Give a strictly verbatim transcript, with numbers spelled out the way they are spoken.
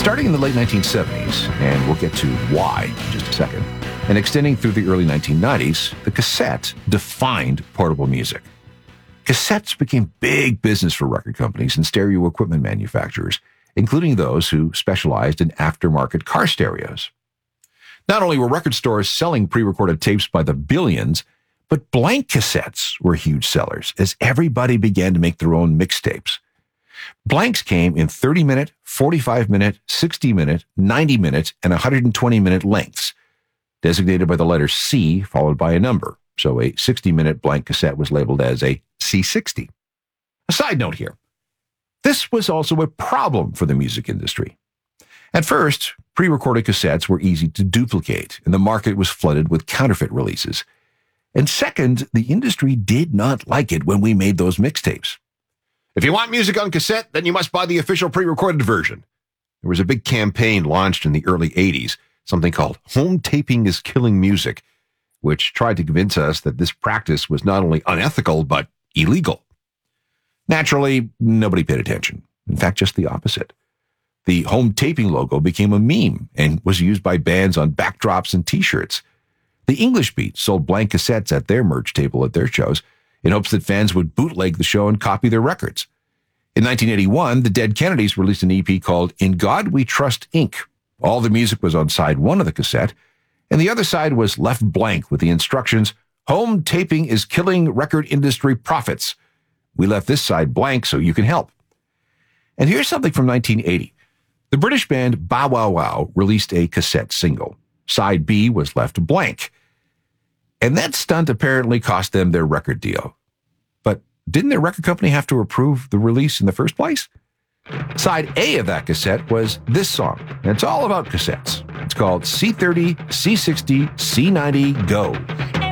Starting in the late nineteen seventies, and we'll get to why in just a second, and extending through the early nineteen nineties, the cassette defined portable music. Cassettes became big business for record companies and stereo equipment manufacturers, including those who specialized in aftermarket car stereos. Not only were record stores selling pre-recorded tapes by the billions, but blank cassettes were huge sellers as everybody began to make their own mixtapes. Blanks came in thirty-minute, forty-five-minute, sixty-minute, ninety-minute, and one hundred twenty-minute lengths, designated by the letter C followed by a number. So a sixty-minute blank cassette was labeled as a C sixty. A side note here. This was also a problem for the music industry. At first, pre-recorded cassettes were easy to duplicate, and the market was flooded with counterfeit releases. And second, the industry did not like it when we made those mixtapes. If you want music on cassette, then you must buy the official pre-recorded version. There was a big campaign launched in the early eighties, something called Home Taping is Killing Music, which tried to convince us that this practice was not only unethical, but illegal. Naturally, nobody paid attention. In fact, just the opposite. The home taping logo became a meme and was used by bands on backdrops and t-shirts. The English Beat sold blank cassettes at their merch table at their shows in hopes that fans would bootleg the show and copy their records. In nineteen eighty-one, the Dead Kennedys released an E P called In God We Trust, Incorporated. All the music was on side one of the cassette, and the other side was left blank with the instructions, Home Taping is Killing Record Industry Profits. We left this side blank so you can help. And here's something from nineteen eighty. The British band Bow Wow Wow released a cassette single. Side B was left blank. And that stunt apparently cost them their record deal. But didn't their record company have to approve the release in the first place? Side A of that cassette was this song, and it's all about cassettes. It's called C thirty, C sixty, C ninety, Go.